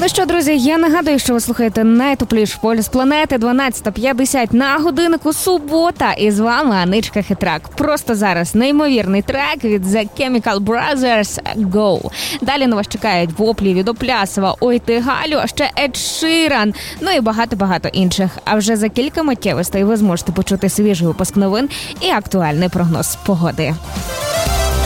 Ну що, друзі, я нагадую, що ви слухаєте найтепліший полюс планети, 12:50 на годиннику, субота, і з вами Аничка Хитрак. Просто зараз неймовірний трек від The Chemical Brothers «Go». Далі на вас чекають воплі від Оплясова, «Ой ти, Галю», а ще Ед Ширан, ну і багато-багато інших. А вже за кілька миттєвостей ви зможете почути свіжий випуск новин і актуальний прогноз погоди.